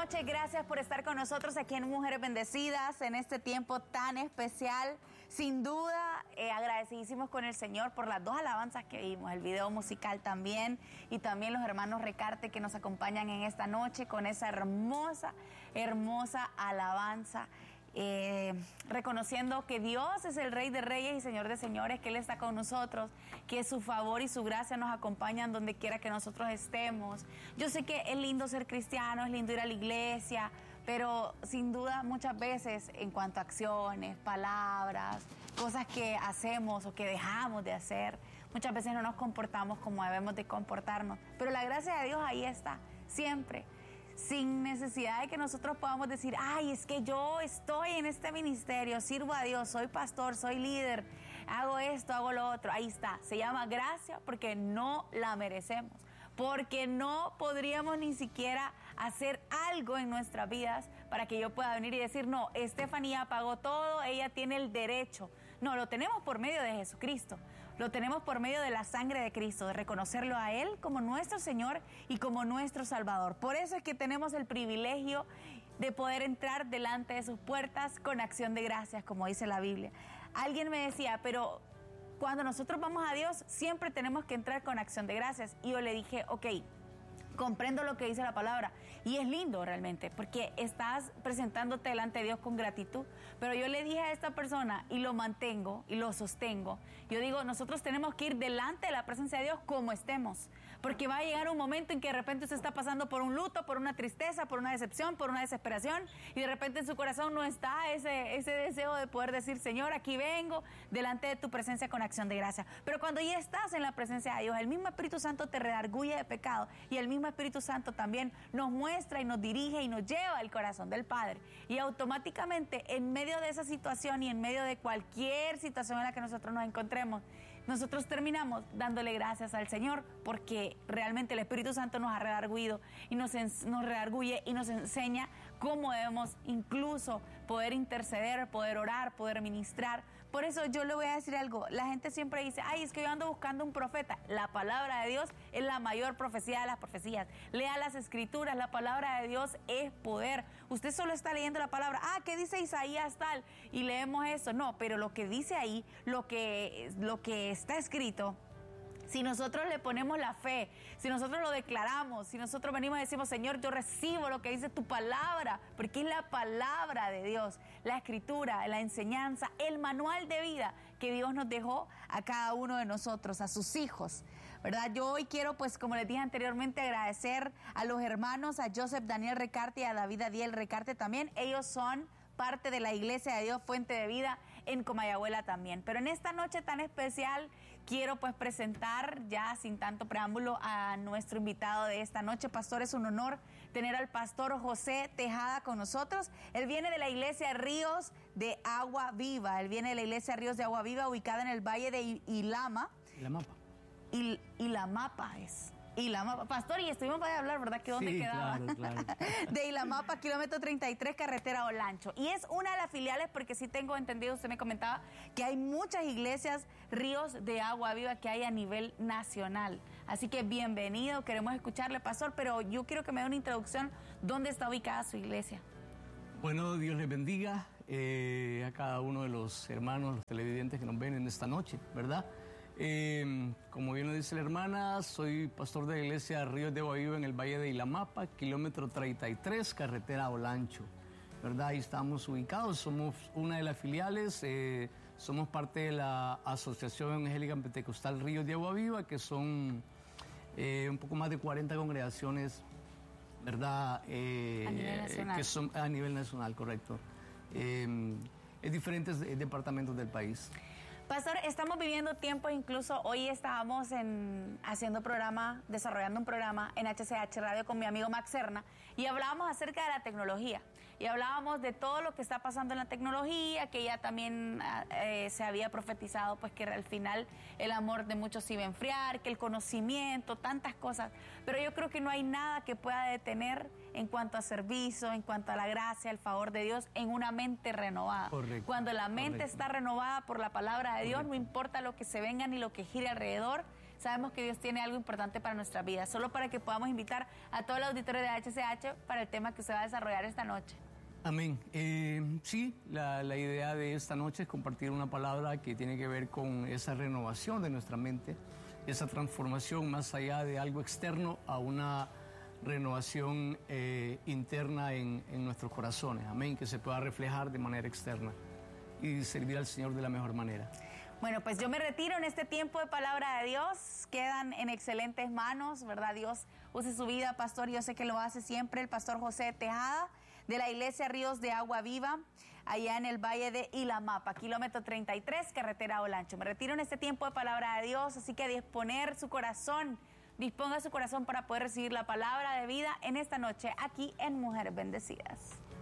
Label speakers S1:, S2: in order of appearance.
S1: noches, gracias por estar con nosotros aquí en Mujeres Bendecidas en este tiempo tan especial. Sin duda, agradecidísimos con el Señor por las dos alabanzas que vimos, el video musical también, y también los hermanos Recarte que nos acompañan en esta noche con esa hermosa alabanza. Reconociendo que Dios es el Rey de Reyes y Señor de Señores, que Él está con nosotros, que su favor y su gracia nos acompañan donde quiera que nosotros estemos. Yo sé que es lindo ser cristiano, es lindo ir a la iglesia, pero sin duda muchas veces en cuanto a acciones, palabras, cosas que hacemos o que dejamos de hacer, muchas veces no nos comportamos como debemos de comportarnos, pero la gracia de Dios ahí está, siempre. Sin necesidad de que nosotros podamos decir, ay, es que yo estoy en este ministerio, sirvo a Dios, soy pastor, soy líder, hago esto, hago lo otro. Ahí está, se llama gracia porque no la merecemos, porque no podríamos ni siquiera hacer algo en nuestras vidas para que yo pueda venir y decir, no, Estefanía pagó todo, ella tiene el derecho. No, lo tenemos por medio de Jesucristo. Lo tenemos por medio de la sangre de Cristo, de reconocerlo a Él como nuestro Señor y como nuestro Salvador. Por eso es que tenemos el privilegio de poder entrar delante de sus puertas con acción de gracias, como dice la Biblia. Alguien me decía, pero cuando nosotros vamos a Dios, siempre tenemos que entrar con acción de gracias. Y yo le dije, ok, comprendo lo que dice la palabra y es lindo realmente porque estás presentándote delante de Dios con gratitud, pero yo le dije a esta persona y lo mantengo y lo sostengo, yo digo, nosotros tenemos que ir delante de la presencia de Dios como estemos, porque va a llegar un momento en que de repente usted está pasando por un luto, por una tristeza, por una decepción, por una desesperación, y de repente en su corazón no está ese deseo de poder decir, Señor, aquí vengo delante de tu presencia con acción de gracia. Pero cuando ya estás en la presencia de Dios, el mismo Espíritu Santo te redarguye de pecado y el mismo Espíritu Santo también nos muestra y nos dirige y nos lleva al corazón del Padre, y automáticamente en medio de esa situación y en medio de cualquier situación en la que nosotros nos encontremos, nosotros terminamos dándole gracias al Señor porque realmente el Espíritu Santo nos ha redarguido y nos redarguye y nos enseña cómo debemos incluso poder interceder, poder orar, poder ministrar. Por eso yo le voy a decir algo, la gente siempre dice, ay, es que yo ando buscando un profeta. La palabra de Dios es la mayor profecía de las profecías. Lea las Escrituras, la palabra de Dios es poder. Usted solo está leyendo la palabra, ¿qué dice Isaías tal? Y leemos eso. No, pero lo que dice ahí, lo que está escrito, si nosotros le ponemos la fe, si nosotros lo declaramos, si nosotros venimos y decimos, Señor, yo recibo lo que dice tu palabra, porque es la palabra de Dios, la escritura, la enseñanza, el manual de vida que Dios nos dejó a cada uno de nosotros, a sus hijos, ¿verdad? Yo hoy quiero, pues, como les dije anteriormente, agradecer a los hermanos, a Joseph Daniel Recarte y a David Adiel Recarte también. Ellos son parte de la Iglesia de Dios Fuente de Vida en Comayagüela también. Pero en esta noche tan especial quiero pues presentar ya sin tanto preámbulo a nuestro invitado de esta noche. Pastor, es un honor tener al pastor José Tejada con nosotros. Él viene de la Iglesia Ríos de Agua Viva. Él viene de la Iglesia Ríos de Agua Viva, ubicada en el Valle de Ilama. Ilamapa es. Ilamapa, pastor, y estuvimos para hablar, ¿verdad? ¿Que dónde quedaba? Claro. De Ilamapa, kilómetro 33, carretera Olancho. Y es una de las filiales, porque sí tengo entendido, usted me comentaba, que hay muchas iglesias Ríos de Agua Viva que hay a nivel nacional. Así que bienvenido, queremos escucharle, pastor, pero yo quiero que me dé una introducción. ¿Dónde está ubicada su iglesia?
S2: Bueno, Dios les bendiga a cada uno de los hermanos, los televidentes que nos ven en esta noche, ¿verdad? Como bien lo dice la hermana, soy pastor de la iglesia Ríos de Agua Viva en el Valle de Ilamapa, kilómetro 33, carretera Olancho, ¿verdad? Ahí estamos ubicados, somos una de las filiales, somos parte de la Asociación Evangélica Pentecostal Ríos de Agua Viva, que son un poco más de 40 congregaciones, ¿verdad? A nivel nacional. Que son a nivel nacional, correcto. En diferentes departamentos del país.
S1: Pastor, estamos viviendo tiempos, incluso hoy estábamos desarrollando un programa en HCH Radio con mi amigo Max Serna y hablábamos acerca de la tecnología y hablábamos de todo lo que está pasando en la tecnología, que ya también se había profetizado pues que al final el amor de muchos se iba a enfriar, que el conocimiento, tantas cosas, pero yo creo que no hay nada que pueda detener en cuanto a servicio, en cuanto a la gracia, el favor de Dios en una mente renovada. Cuando la mente está renovada por la palabra de Dios, no importa lo que se venga ni lo que gire alrededor, sabemos que Dios tiene algo importante para nuestra vida, solo para que podamos invitar a todo el auditorio de HCH para el tema que usted va a desarrollar esta noche.
S2: Amén. Sí, la idea de esta noche es compartir una palabra que tiene que ver con esa renovación de nuestra mente, esa transformación más allá de algo externo a una renovación interna en nuestros corazones. Amén, que se pueda reflejar de manera externa y servir al Señor de la mejor manera.
S1: Bueno, pues yo me retiro en este tiempo de palabra de Dios. Quedan en excelentes manos, ¿verdad? Dios use su vida, pastor. Yo sé que lo hace siempre el pastor José Tejada, de la Iglesia Ríos de Agua Viva, allá en el Valle de Ilamapa, kilómetro 33, carretera Olancho. Me retiro en este tiempo de palabra de Dios, así que disponga su corazón para poder recibir la palabra de vida en esta noche, aquí en Mujeres Bendecidas.